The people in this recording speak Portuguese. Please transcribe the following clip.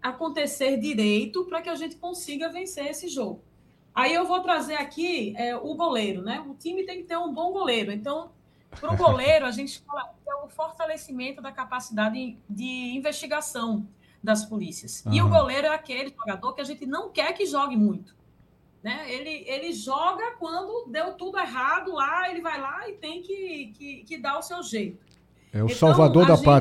acontecer direito para que a gente consiga vencer esse jogo. Aí eu vou trazer aqui o goleiro, né? O time tem que ter um bom goleiro. Então, para o goleiro, a gente fala que é o fortalecimento da capacidade de investigação das polícias. E o Aham. goleiro é aquele jogador que a gente não quer que jogue muito. Né? Ele joga quando deu tudo errado lá, ele vai lá e tem que dar o seu jeito. É o Então, salvador a da gente